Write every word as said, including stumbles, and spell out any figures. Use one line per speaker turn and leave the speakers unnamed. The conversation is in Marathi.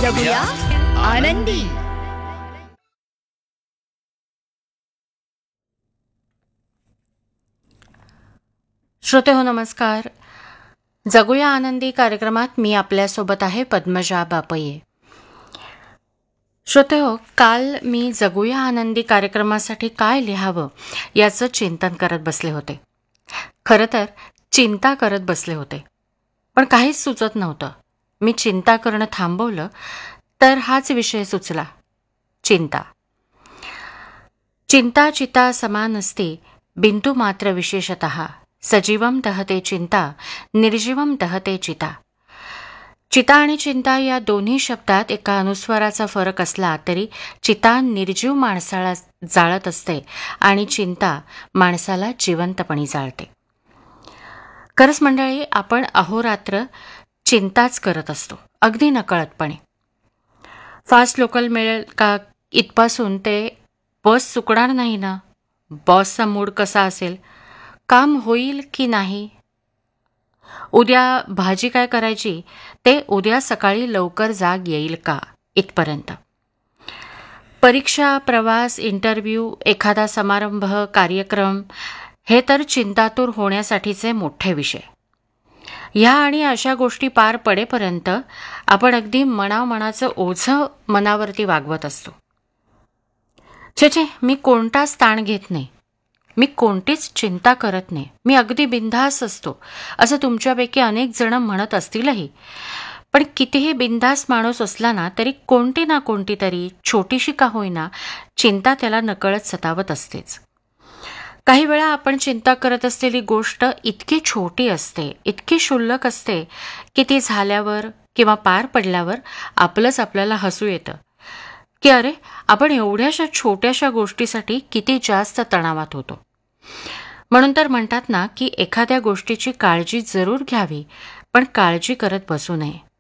जगूया आनंदी.
श्रोते हो नमस्कार. जगूया आनंदी कार्यक्रमात मी आपल्यासोबत आहे पद्मजा बापये. श्रोते हो, काल मी जगूया आनंदी कार्यक्रमासाठी काय लिहावं याचं चिंतन करत बसले होते. खरं तर चिंता करत बसले होते, पण काहीच सुचत नव्हतं. मी चिंता करणं थांबवलं तर हाच विषय सुचला, चिंता. चिंता चिता समान असते, बिंदू मात्र विशेषतः. सजीवम दहते चिंता, निर्जीवम दहते चिता. चिता आणि चिंता या दोन्ही शब्दात एका अनुस्वाराचा फरक असला तरी चिता निर्जीव माणसाला जाळत असते आणि चिंता माणसाला जिवंतपणी जाळते. खरंच मंडळी, आपण अहोरात्र चिंताच करत असतो, अगदी नकळतपणे. फास्ट लोकल मिळेल का इथपासून ते बस चुकणार नाही ना, बॉसचा मूड कसा असेल, काम होईल की नाही, उद्या भाजी काय करायची, ते उद्या सकाळी लवकर जाग येईल का, इथपर्यंत. परीक्षा, प्रवास, इंटरव्ह्यू, एखादा समारंभ, कार्यक्रम, हे तर चिंतातूर होण्यासाठीचे मोठे विषय. ह्या आणि अशा गोष्टी पार पडेपर्यंत आपण अगदी मनामनाचं ओझं मनावरती वागवत असतो. छे छे, मी कोणताच ताण घेत नाही, मी कोणतीच चिंता करत नाही, मी अगदी बिनधास्त असतो, असं तुमच्यापैकी अनेक जण म्हणत असतीलही. पण कितीही बिनधास्त माणूस असला ना तरी कोणती ना कोणती तरी छोटीशी का होईना चिंता त्याला नकळत सतावत असतेच. काही वेळा आपण चिंता करत असलेली गोष्ट इतकी छोटी असते, इतकी क्षुल्लक असते की ती झाल्यावर किंवा पार पडल्यावर आपलंच आपल्याला हसू येतं की अरे, आपण एवढ्याशा छोट्याशा गोष्टीसाठी किती जास्त तणावात होतो. म्हणून तर म्हणतात ना की एखाद्या गोष्टीची काळजी जरूर घ्यावी, पण काळजी करत बसू नये.